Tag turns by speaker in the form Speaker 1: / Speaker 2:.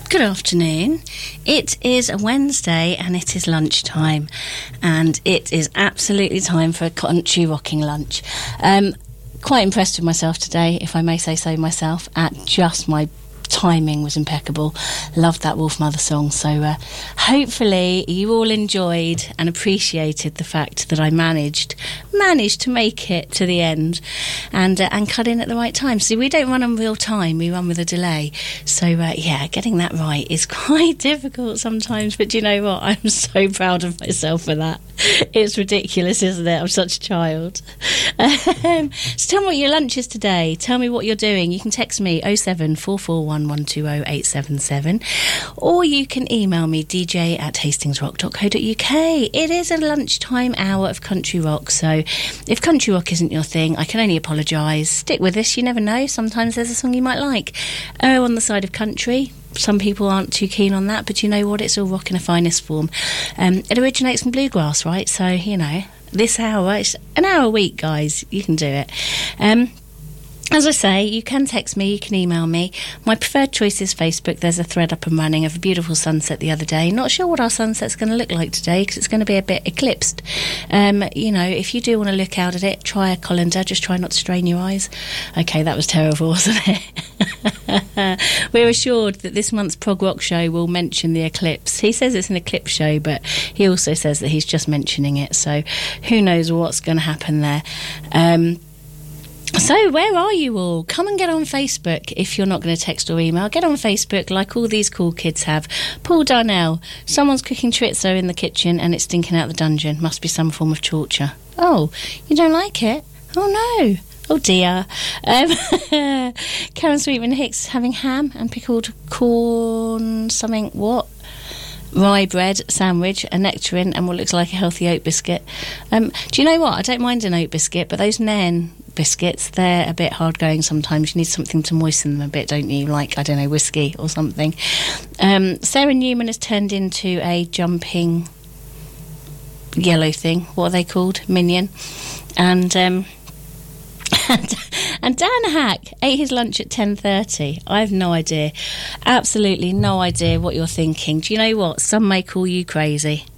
Speaker 1: Good afternoon. It is a Wednesday and it is lunchtime, and it is absolutely time for a country rocking lunch. Quite impressed with myself today, if I may say so myself, at just my timing was impeccable. Loved that Wolfmother song. So hopefully you all enjoyed and appreciated the fact that I managed to make it to the end and cut in at the right time. See, we don't run on real time, we run with a delay. So getting that right is quite difficult sometimes, but do you know what? I'm so proud of myself for that. It's ridiculous, isn't it? I'm such a child. So tell me what your lunch is today. Tell me what you're doing. You can text me 07441 120 877, or you can email me dj@hastingsrock.co.uk. It is a lunchtime hour of country rock, so if country rock isn't your thing, I can only apologise. Stick with this, you never know. Sometimes there's a song you might like. On the side of country, some people aren't too keen on that, but you know what? It's all rock in a finest form. It originates from bluegrass, right? So, you know, this hour, it's an hour a week, guys. You can do it. As I say, you can text me, you can email me. My preferred choice is Facebook. There's a thread up and running of a beautiful sunset the other day. Not sure what our sunset's going to look like today because it's going to be a bit eclipsed. You know, if you do want to look out at it, try a colander. Just try not to strain your eyes. Okay, that was terrible, wasn't it? We're assured that this month's Prog Rock show will mention the eclipse. He says it's an eclipse show, but he also says that he's just mentioning it. So who knows what's going to happen there. So where are you all? Come and get on Facebook if you're not going to text or email. Get on Facebook like all these cool kids have. Paul Darnell, someone's cooking chorizo in the kitchen and it's stinking out the dungeon. Must be some form of torture. Oh, you don't like it? Oh no. Oh dear. Karen Sweetman Hicks having ham and pickled corn something, what? Rye bread sandwich, a nectarine and what looks like a healthy oat biscuit. Do you know what? I don't mind an oat biscuit, but those Nairn biscuits, they're a bit hard going sometimes. You need something to moisten them a bit, don't you? Like, I don't know, whiskey or something. Sarah Newman has turned into a jumping yellow thing. What are they called? Minion. And and Dan Hack ate his lunch at 10:30. I have no idea. Absolutely no idea what you're thinking. Do you know what? Some may call you crazy.